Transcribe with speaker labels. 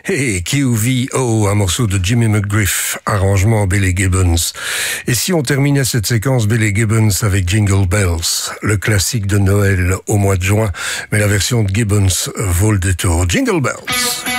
Speaker 1: Hey, QVO, un morceau de Jimmy McGriff, arrangement Billy Gibbons. Et si on terminait cette séquence Billy Gibbons avec Jingle Bells, le classique de Noël au mois de juin, mais la version de Gibbons vaut le détour. Jingle Bells.